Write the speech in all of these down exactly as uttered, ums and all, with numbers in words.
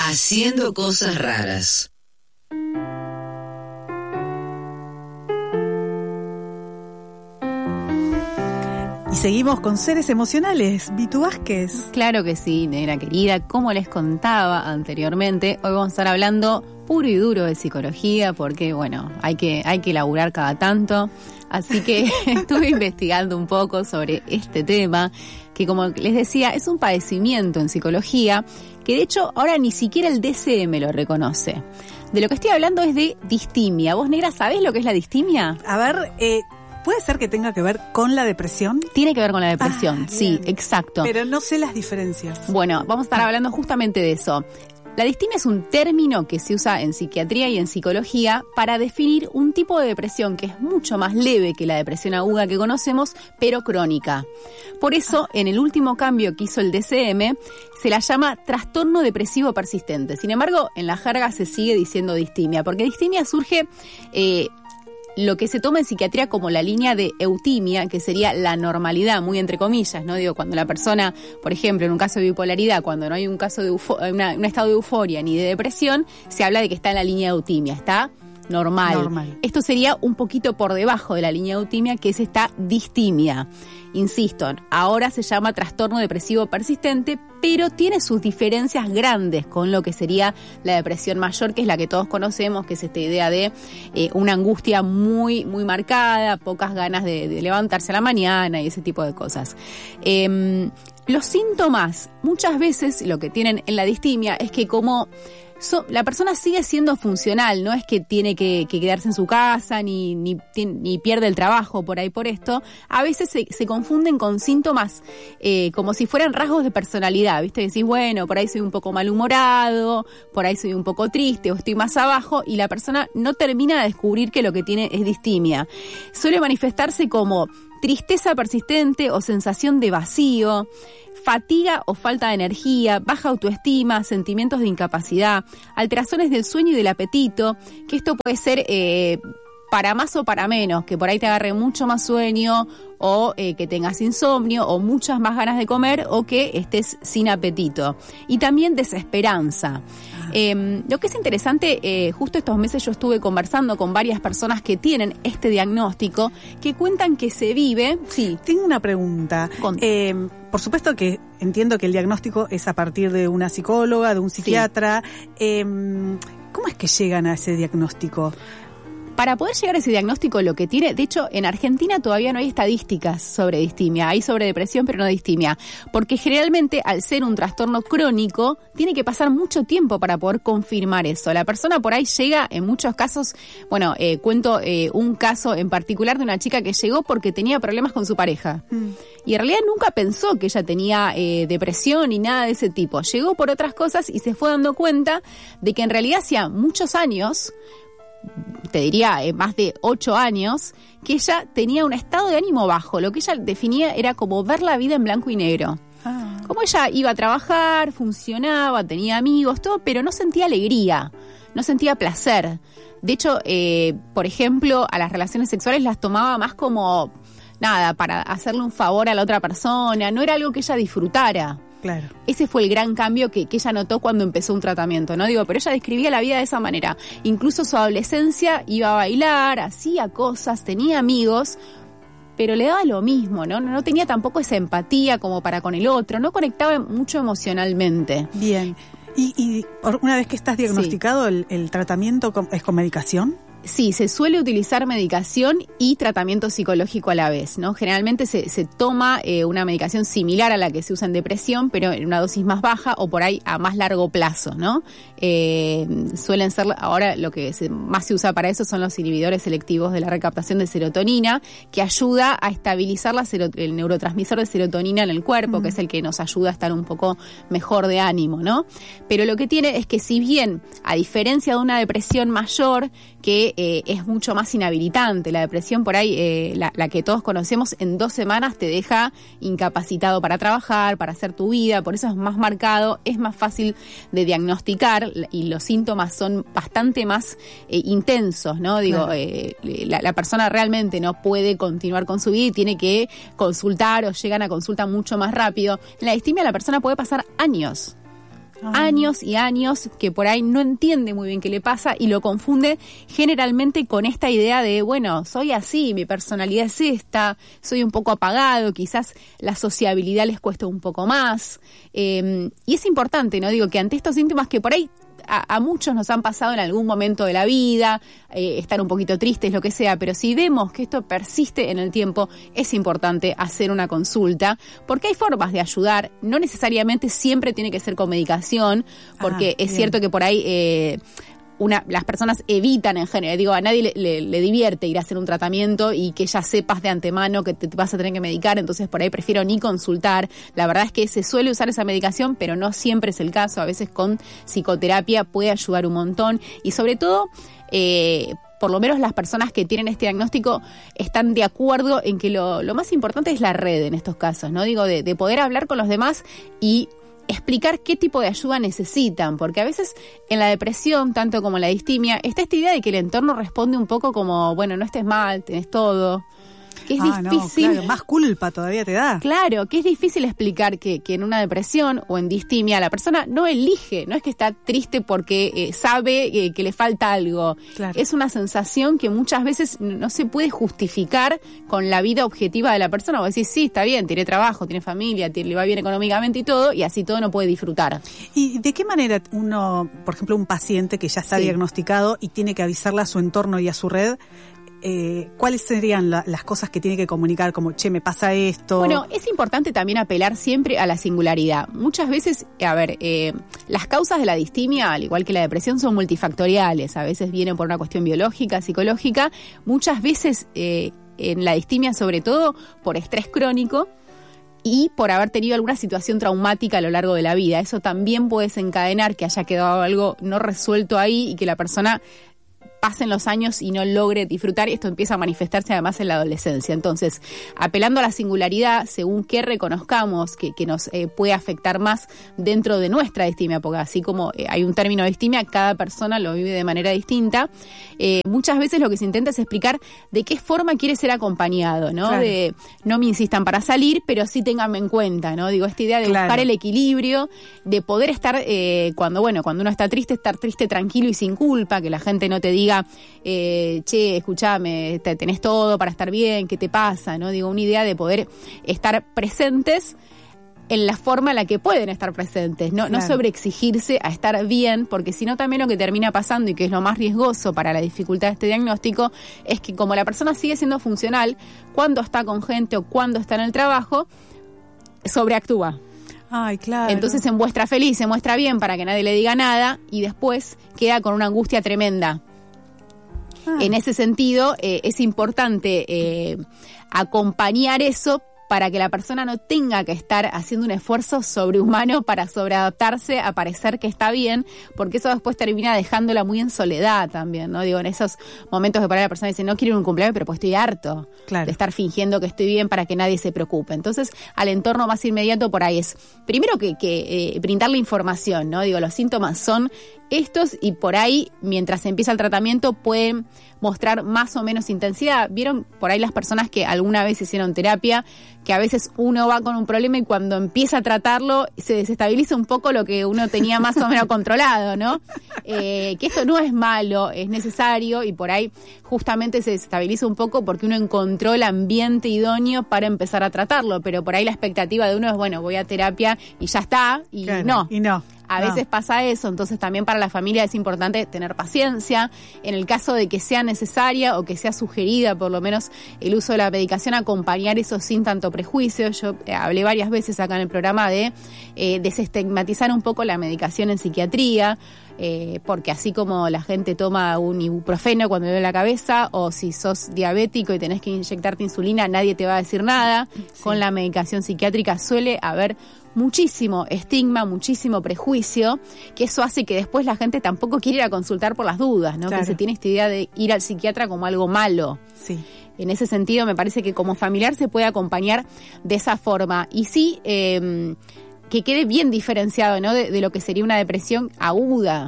Haciendo cosas raras. Y seguimos con seres emocionales. Vitu Vázquez. Claro que sí, negra querida. Como les contaba anteriormente, hoy vamos a estar hablando puro y duro de psicología porque, bueno, hay que, hay que laburar cada tanto. Así que estuve investigando un poco sobre este tema, que como les decía, es un padecimiento en psicología que de hecho ahora ni siquiera el D S M lo reconoce. De lo que estoy hablando es de distimia. ¿Vos, negra, sabés lo que es la distimia? A ver, eh... ¿puede ser que tenga que ver con la depresión? Tiene que ver con la depresión, ah, sí, exacto. Pero no sé las diferencias. Bueno, vamos a estar hablando justamente de eso. La distimia es un término que se usa en psiquiatría y en psicología para definir un tipo de depresión que es mucho más leve que la depresión aguda que conocemos, pero crónica. Por eso, en el último cambio que hizo el D S M, se la llama trastorno depresivo persistente. Sin embargo, en la jerga se sigue diciendo distimia, porque distimia surge... Eh, lo que se toma en psiquiatría como la línea de eutimia, que sería la normalidad, muy entre comillas, ¿no? Digo, cuando la persona, por ejemplo, en un caso de bipolaridad, cuando no hay un caso de ufo- una, un estado de euforia ni de depresión, se habla de que está en la línea de eutimia, está normal. normal. Esto sería un poquito por debajo de la línea de eutimia, que es esta distimia. Insisto, ahora se llama trastorno depresivo persistente, pero tiene sus diferencias grandes con lo que sería la depresión mayor, que es la que todos conocemos, que es esta idea de eh, una angustia muy, muy marcada, pocas ganas de, de levantarse a la mañana y ese tipo de cosas. Eh, los síntomas, muchas veces lo que tienen en la distimia es que como... So, la persona sigue siendo funcional, no es que tiene que, que quedarse en su casa ni, ni, ni pierde el trabajo por ahí por esto. A veces se, se confunden con síntomas eh, como si fueran rasgos de personalidad, ¿viste? Decís, bueno, por ahí soy un poco malhumorado, por ahí soy un poco triste o estoy más abajo, y la persona no termina de descubrir que lo que tiene es distimia. Suele manifestarse como tristeza persistente o sensación de vacío, fatiga o falta de energía, baja autoestima, sentimientos de incapacidad, alteraciones del sueño y del apetito, que esto puede ser eh, para más o para menos, que por ahí te agarre mucho más sueño o eh, que tengas insomnio o muchas más ganas de comer o que estés sin apetito. Y también desesperanza. Eh, lo que es interesante, eh, justo estos meses yo estuve conversando con varias personas que tienen este diagnóstico, que cuentan que se vive... Sí. Tengo una pregunta. Eh, por supuesto que entiendo que el diagnóstico es a partir de una psicóloga, de un psiquiatra. Sí. Eh, ¿Cómo es que llegan a ese diagnóstico? Para poder llegar a ese diagnóstico, lo que tiene, de hecho, en Argentina todavía no hay estadísticas sobre distimia, hay sobre depresión, pero no distimia, porque generalmente al ser un trastorno crónico, tiene que pasar mucho tiempo para poder confirmar eso. La persona por ahí llega, en muchos casos, bueno, eh, cuento eh, un caso en particular de una chica que llegó porque tenía problemas con su pareja. Mm. Y en realidad nunca pensó que ella tenía eh, depresión ni nada de ese tipo. Llegó por otras cosas y se fue dando cuenta de que en realidad hacía muchos años, te diría eh, más de ocho años, que ella tenía un estado de ánimo bajo. Lo que ella definía era como ver la vida en blanco y negro. Ah. Como ella iba a trabajar, funcionaba, tenía amigos, todo, pero no sentía alegría, no sentía placer. De hecho, eh, por ejemplo, a las relaciones sexuales las tomaba más como, nada, para hacerle un favor a la otra persona, no era algo que ella disfrutara. Claro. Ese fue el gran cambio que, que ella notó cuando empezó un tratamiento, ¿no? Digo, pero ella describía la vida de esa manera. Incluso su adolescencia iba a bailar, hacía cosas, tenía amigos, pero le daba lo mismo, ¿no? No tenía tampoco esa empatía como para con el otro, no conectaba mucho emocionalmente. Bien. Y, y una vez que estás diagnosticado, sí. el, el tratamiento es con medicación. Sí, se suele utilizar medicación y tratamiento psicológico a la vez, ¿no? Generalmente se, se toma eh, una medicación similar a la que se usa en depresión, pero en una dosis más baja o por ahí a más largo plazo, ¿no? Eh, suelen ser, ahora lo que se, más se usa para eso son los inhibidores selectivos de la recaptación de serotonina, que ayuda a estabilizar la sero, el neurotransmisor de serotonina en el cuerpo, mm. que es el que nos ayuda a estar un poco mejor de ánimo, ¿no? Pero lo que tiene es que si bien, a diferencia de una depresión mayor, que eh, es mucho más inhabilitante. La depresión por ahí, eh, la, la que todos conocemos, en dos semanas te deja incapacitado para trabajar, para hacer tu vida, por eso es más marcado, es más fácil de diagnosticar y los síntomas son bastante más eh, intensos, ¿no? Digo, claro. eh, la, la persona realmente no puede continuar con su vida y tiene que consultar o llegan a consulta mucho más rápido. En la distimia la persona puede pasar años. Ah. Años y años que por ahí no entiende muy bien qué le pasa y lo confunde generalmente con esta idea de, bueno, soy así, mi personalidad es esta, soy un poco apagado, quizás la sociabilidad les cuesta un poco más. Eh, y es importante, ¿no? Digo, que ante estos síntomas que por ahí A, a muchos nos han pasado en algún momento de la vida, eh, estar un poquito tristes, lo que sea, pero si vemos que esto persiste en el tiempo, es importante hacer una consulta, porque hay formas de ayudar, no necesariamente siempre tiene que ser con medicación, porque ah, es bien. Cierto que por ahí eh, una, las personas evitan en general, digo, a nadie le, le, le divierte ir a hacer un tratamiento y que ya sepas de antemano que te, te vas a tener que medicar, entonces por ahí prefiero ni consultar. La verdad es que se suele usar esa medicación, pero no siempre es el caso, a veces con psicoterapia puede ayudar un montón y sobre todo, eh, por lo menos las personas que tienen este diagnóstico están de acuerdo en que lo, lo más importante es la red en estos casos, ¿no? Digo, de, de poder hablar con los demás y explicar qué tipo de ayuda necesitan, porque a veces en la depresión, tanto como en la distimia, está esta idea de que el entorno responde un poco como, bueno, no estés mal, tenés todo, que es ah, difícil. No, claro, más culpa todavía te da. Claro, que es difícil explicar que, que en una depresión o en distimia la persona no elige, no es que está triste porque eh, sabe eh, que le falta algo. Claro. Es una sensación que muchas veces no se puede justificar con la vida objetiva de la persona. Vos decís, sí, está bien, tiene trabajo, tiene familia, tiene, le va bien económicamente y todo, y así todo no puede disfrutar. ¿Y de qué manera uno, por ejemplo, un paciente que ya está sí. diagnosticado y tiene que avisarle a su entorno y a su red, Eh, ¿cuáles serían la, las cosas que tiene que comunicar? Como, che, me pasa esto. Bueno, es importante también apelar siempre a la singularidad. Muchas veces, a ver, eh, las causas de la distimia, al igual que la depresión, son multifactoriales. A veces vienen por una cuestión biológica, psicológica. Muchas veces, eh, en la distimia, sobre todo, por estrés crónico y por haber tenido alguna situación traumática a lo largo de la vida. Eso también puede desencadenar que haya quedado algo no resuelto ahí y que la persona pasen los años y no logre disfrutar, y esto empieza a manifestarse además en la adolescencia. Entonces, apelando a la singularidad, según qué reconozcamos que, que nos eh, puede afectar más dentro de nuestra distimia, porque así como eh, hay un término de distimia, cada persona lo vive de manera distinta, eh, muchas veces lo que se intenta es explicar de qué forma quiere ser acompañado, ¿no? Claro. De no me insistan para salir, pero sí ténganme en cuenta, ¿no? Digo, esta idea de claro. buscar el equilibrio, de poder estar, eh, cuando, bueno, cuando uno está triste, estar triste tranquilo y sin culpa, que la gente no te diga Eh, che, escuchame, te, tenés todo para estar bien, ¿qué te pasa? ¿No? Digo, una idea de poder estar presentes en la forma en la que pueden estar presentes, no, claro. no sobreexigirse a estar bien, porque si no también lo que termina pasando, y que es lo más riesgoso para la dificultad de este diagnóstico, es que como la persona sigue siendo funcional, cuando está con gente o cuando está en el trabajo, sobreactúa. Ay, claro. Entonces se muestra feliz, se muestra bien para que nadie le diga nada y después queda con una angustia tremenda. Ah. En ese sentido, eh, es importante eh, acompañar eso para que la persona no tenga que estar haciendo un esfuerzo sobrehumano para sobreadaptarse a parecer que está bien, porque eso después termina dejándola muy en soledad también, ¿no? Digo, en esos momentos que por ahí la persona dice, no quiero ir a un cumpleaños, pero pues estoy harto claro. de estar fingiendo que estoy bien para que nadie se preocupe. Entonces, al entorno más inmediato por ahí es, primero que, que eh, brindarle información, ¿no? Digo, los síntomas son estos y por ahí, mientras empieza el tratamiento, pueden mostrar más o menos intensidad. ¿Vieron por ahí las personas que alguna vez hicieron terapia, que a veces uno va con un problema y cuando empieza a tratarlo se desestabiliza un poco lo que uno tenía más o menos controlado, ¿no? Eh, que esto no es malo, es necesario y por ahí justamente se desestabiliza un poco porque uno encontró el ambiente idóneo para empezar a tratarlo, pero por ahí la expectativa de uno es, bueno, voy a terapia y ya está, y claro, no. Y no. A no. veces pasa eso, entonces también para la familia es importante tener paciencia. En el caso de que sea necesaria o que sea sugerida por lo menos el uso de la medicación, acompañar eso sin tanto prejuicio. Yo eh, hablé varias veces acá en el programa de eh, desestigmatizar un poco la medicación en psiquiatría, eh, porque así como la gente toma un ibuprofeno cuando le duele la cabeza, o si sos diabético y tenés que inyectarte insulina, nadie te va a decir nada. Sí. Con la medicación psiquiátrica suele haber muchísimo estigma, muchísimo prejuicio, que eso hace que después la gente tampoco quiere ir a consultar por las dudas, ¿no? Claro. Que se tiene esta idea de ir al psiquiatra como algo malo. Sí. En ese sentido, me parece que como familiar se puede acompañar de esa forma. Y sí, eh, que quede bien diferenciado, ¿no? De, de lo que sería una depresión aguda.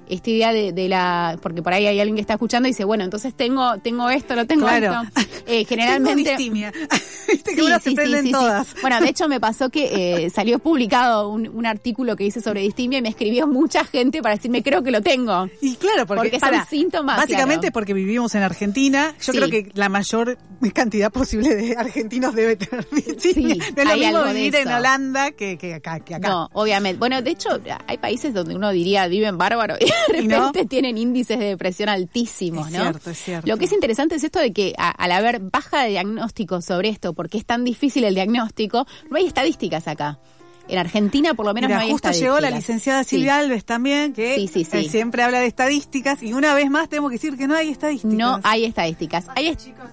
esta idea de, de la, porque por ahí hay alguien que está escuchando y dice, bueno, entonces tengo tengo esto, no tengo claro. esto. Eh, generalmente... Tengo distimia. Viste que Sí, ahora sí, se prenden sí, sí, todas. sí. Bueno, de hecho me pasó que eh, salió publicado un, un artículo que hice sobre distimia y me escribió mucha gente para decirme, creo que lo tengo. Y claro, porque, Porque para, son síntomas, básicamente claro. porque vivimos en Argentina. Yo Sí. creo que la mayor cantidad posible de argentinos debe tener distimia. Sí, no es lo hay mismo algo de vivir en eso. Holanda que, que acá. Que acá. No, obviamente. Bueno, de hecho, hay países donde uno diría viven bárbaro y de ¿Y no? repente tienen índices de depresión altísimos, Es ¿no? cierto, es cierto. Lo que es interesante es esto de que a, al haber baja de diagnóstico sobre esto, porque es tan difícil el diagnóstico, no hay estadísticas acá. En Argentina, por lo menos, Mira, no hay justo estadísticas. llegó la licenciada Silvia Sí. Alves también, que Sí, sí, sí. eh, siempre habla de estadísticas, y una vez más tenemos que decir que no hay estadísticas. No hay estadísticas. Hay est- chicos.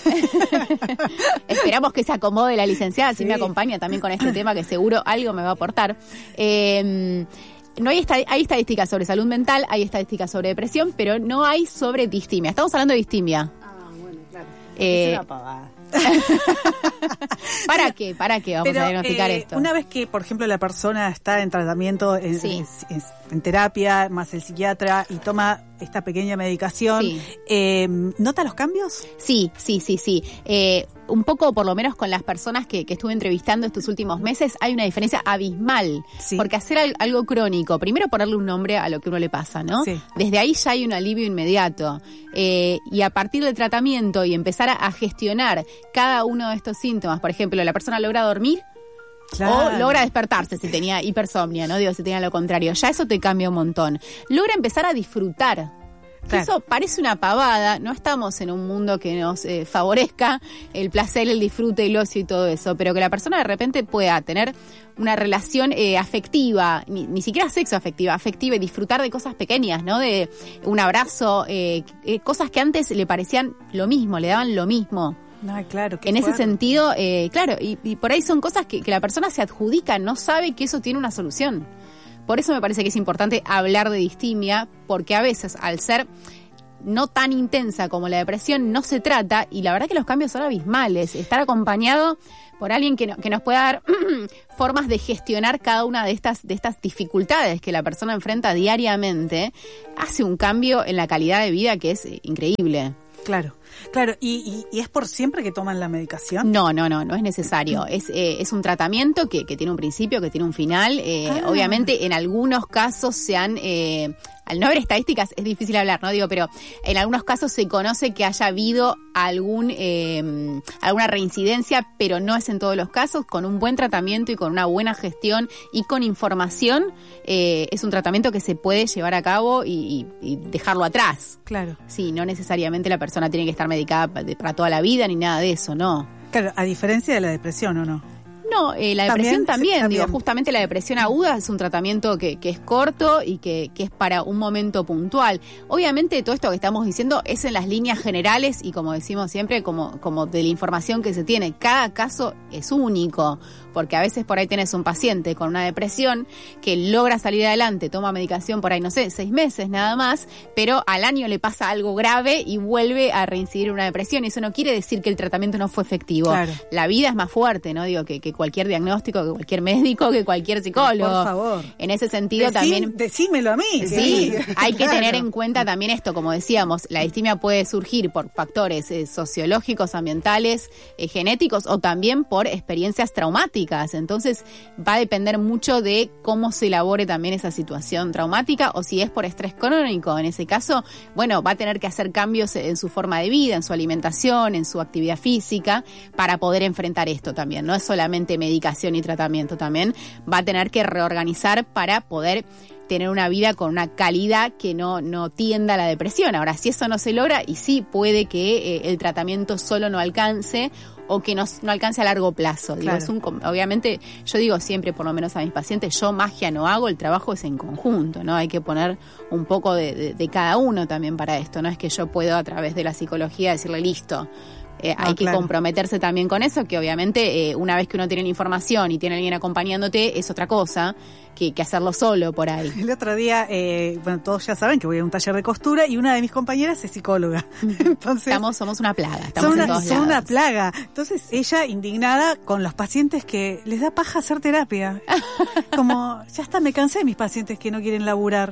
Esperamos que se acomode la licenciada, si Sí. me acompaña también con este tema, que seguro algo me va a aportar. Eh, no hay, esta- hay estadísticas sobre salud mental, hay estadísticas sobre depresión, pero no hay sobre distimia. Estamos hablando de distimia. Ah, bueno, claro. Eh, es una pavada. ¿Para qué? ¿Para qué vamos Pero, a diagnosticar eh, esto? una vez que, por ejemplo, la persona está en tratamiento, en, Sí. en- en terapia, más el psiquiatra, y toma esta pequeña medicación, Sí. eh, ¿nota los cambios? Sí, sí, sí, sí. Eh, un poco, por lo menos con las personas que, que estuve entrevistando estos últimos meses, hay una diferencia abismal. Sí. Porque hacer al- algo crónico, primero ponerle un nombre a lo que uno le pasa, ¿no? Sí. Desde ahí ya hay un alivio inmediato. Eh, y a partir del tratamiento y empezar a, a gestionar cada uno de estos síntomas, por ejemplo, la persona logra dormir, Claro. o logra despertarse si tenía hipersomnia, no digo si tenía lo contrario. Ya eso te cambia un montón. Logra empezar a disfrutar. Claro. Eso parece una pavada. No estamos en un mundo que nos eh, favorezca el placer, el disfrute, el ocio y todo eso. Pero que la persona de repente pueda tener una relación eh, afectiva, ni, ni siquiera sexo afectiva, afectiva y disfrutar de cosas pequeñas, ¿no? De un abrazo, eh, eh, cosas que antes le parecían lo mismo, le daban lo mismo. Ay, claro, qué En ese fuerte. sentido, eh, claro, y, y por ahí son cosas que, que la persona se adjudica, no sabe que eso tiene una solución. Por eso me parece que es importante hablar de distimia, porque a veces, al ser no tan intensa como la depresión, no se trata, y la verdad que los cambios son abismales. Estar acompañado por alguien que, no, que nos pueda dar formas de gestionar cada una de estas, de estas dificultades que la persona enfrenta diariamente, hace un cambio en la calidad de vida que es eh, increíble. Claro, claro. ¿Y, y, y es por siempre que toman la medicación? No, no, no, no es necesario. Es, eh, es un tratamiento que, que tiene un principio, que tiene un final. Eh, Ah. Obviamente, en algunos casos se han... Eh, al no haber estadísticas es difícil hablar, ¿no? Digo, pero en algunos casos se conoce que haya habido algún eh, alguna reincidencia, pero no es en todos los casos. Con un buen tratamiento y con una buena gestión y con información, eh, es un tratamiento que se puede llevar a cabo y, y, y dejarlo atrás. Claro. Sí, no necesariamente la persona tiene que estar medicada pa- de- para toda la vida ni nada de eso, no. Claro, a diferencia de la depresión, ¿o no? No, eh, la También, depresión también, sí, también. digo, justamente la depresión aguda es un tratamiento que, que es corto y que, que es para un momento puntual. Obviamente todo esto que estamos diciendo es en las líneas generales y como decimos siempre, como, como de la información que se tiene. Cada caso es único, porque a veces por ahí tenés un paciente con una depresión que logra salir adelante, toma medicación por ahí, no sé, seis meses nada más, pero al año le pasa algo grave y vuelve a reincidir en una depresión. Eso no quiere decir que el tratamiento no fue efectivo. Claro. La vida es más fuerte, ¿no? Digo, que, que cualquier diagnóstico, que cualquier médico, que cualquier psicólogo. Por favor. En ese sentido Decí- también... Decímelo a mí. Sí, hay que Claro. tener en cuenta también esto, como decíamos, la distimia puede surgir por factores eh, sociológicos, ambientales, eh, genéticos o también por experiencias traumáticas. Entonces va a depender mucho de cómo se elabore también esa situación traumática o si es por estrés crónico. En ese caso, bueno, va a tener que hacer cambios en su forma de vida, en su alimentación, en su actividad física para poder enfrentar esto también. No es solamente medicación y tratamiento, también va a tener que reorganizar para poder tener una vida con una calidad que no, no tienda a la depresión. Ahora, si eso no se logra, y sí puede que eh, el tratamiento solo no alcance o que no, no alcance a largo plazo. Digo, Claro. es un, obviamente, yo digo siempre, por lo menos a mis pacientes, yo magia no hago, el trabajo es en conjunto, ¿no? Hay que poner un poco de, de, de cada uno también para esto. No es que yo puedo a través de la psicología decirle listo. Eh, No, hay que claro. comprometerse también con eso, que obviamente eh, una vez que uno tiene la información y tiene alguien acompañándote, es otra cosa que, que hacerlo solo por ahí. El otro día, eh, bueno, todos ya saben que voy a un taller de costura y una de mis compañeras es psicóloga. Entonces, Estamos, somos una plaga, estamos son, en una, todos son lados. una plaga. Entonces, ella indignada con los pacientes que les da paja hacer terapia. Como, ya está, me cansé de mis pacientes que no quieren laburar.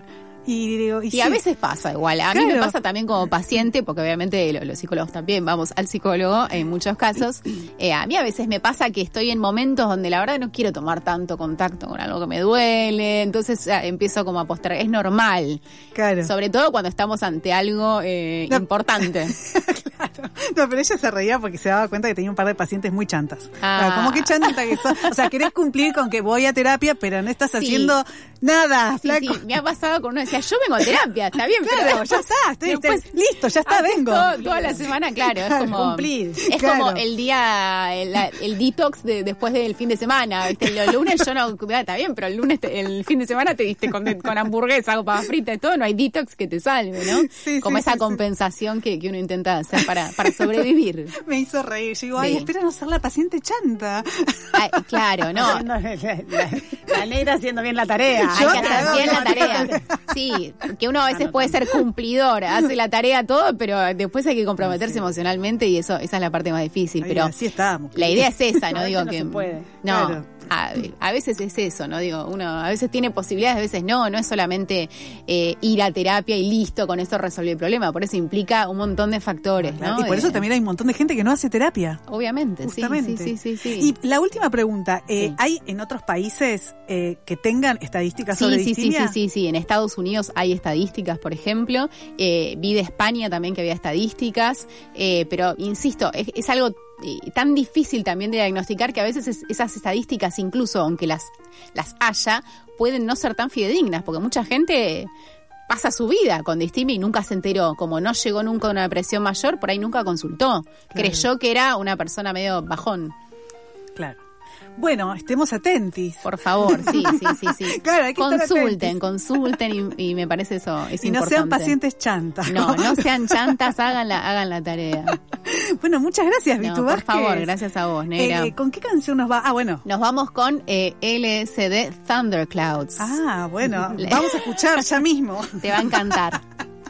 Y, digo, y, y sí. a veces pasa igual. A Claro. mí me pasa también como paciente, porque obviamente los, los psicólogos también vamos al psicólogo en muchos casos. Eh, a mí a veces me pasa que estoy en momentos donde la verdad no quiero tomar tanto contacto con algo que me duele, entonces eh, empiezo como a postergar. Es normal. Claro. Sobre todo cuando estamos ante algo eh, No. importante. Claro. No, pero ella se reía porque se daba cuenta que tenía un par de pacientes muy chantas. Ah. Claro, como que chanta que sos. O sea, querés cumplir con que voy a terapia, pero no estás Sí. haciendo nada, Sí, flaco. sí, me ha pasado con uno que decía, yo vengo a terapia, está bien, Claro, pero ya está, estoy, después estoy- listo, ya está, haces vengo. todo- toda la semana, claro, es Claro, como cumplir, es claro. como el día, el, la- el detox de, después del fin de semana, ¿viste? Los lunes yo no, ah, está bien, pero el lunes, te- el fin de semana te diste con, con hamburguesa o papas fritas y todo, no hay detox que te salve, ¿no? Sí, como sí, esa sí, sí. compensación que, que uno intenta hacer para, para sobrevivir. Me hizo reír. Yo digo, ay, Sí. espera no ser la paciente chanta. Ay, claro, no. Haciendo la, la- la negra haciendo bien la tarea. Hay Yo que te hacer hago bien la la tarea. Sí, que uno a veces puede ser cumplidor, hace la tarea todo, pero después hay que comprometerse Sí. emocionalmente y eso esa es la parte más difícil. Ay, pero así estábamos. la idea es esa, ¿no? A veces Digo no que se puede. no. Claro. A, a veces es eso, ¿no? Digo, uno a veces tiene posibilidades, a veces no, no es solamente eh, ir a terapia y listo, con eso resolver el problema, por eso implica un montón de factores, ¿no? Y por Eh, eso también hay un montón de gente que no hace terapia. Obviamente, sí, Justamente. sí, sí, sí, sí. Y la última pregunta, eh, Sí. ¿hay en otros países eh, que tengan estadísticas Sí, sobre sí, sí, sí, distimia? sí, sí. En Estados Unidos hay estadísticas, por ejemplo. Eh, vi de España también que había estadísticas. Eh, pero, insisto, es, es algo eh, tan difícil también de diagnosticar que a veces es- esas estadísticas, incluso aunque las, las haya, pueden no ser tan fidedignas, porque mucha gente pasa su vida con distimia y nunca se enteró. Como no llegó nunca a una depresión mayor, por ahí nunca consultó. Creyó que era una persona medio bajón. Claro. Bueno, estemos atentis. Por favor, sí, sí, sí, sí. Claro, hay que estar consulten, atentos. consulten y, y me parece eso es Y no importante. sean pacientes chantas. No, no sean chantas, hagan la, hagan la tarea. Bueno, muchas gracias, No, Vitu por Vázquez. favor, gracias a vos, negra. Eh, ¿Con qué canción nos va? Ah, bueno. Nos vamos con eh, L S D Thunderclouds. Ah, bueno, vamos a escuchar ya mismo. Te va a encantar.